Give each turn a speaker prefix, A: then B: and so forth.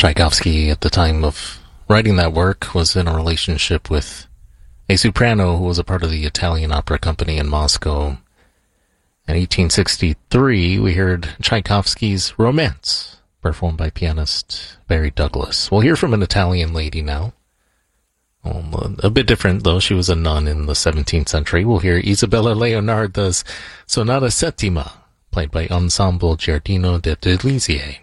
A: Tchaikovsky, at the time of writing that work, was in a relationship with a soprano who was a part of the Italian Opera Company in Moscow. In 1863, we heard Tchaikovsky's Romance, performed by pianist Barry Douglas. We'll hear from an Italian lady now. A bit different, though. She was a nun in the 17th century. We'll hear Isabella Leonarda's Sonata Settima, played by Ensemble Giardino de Delisier.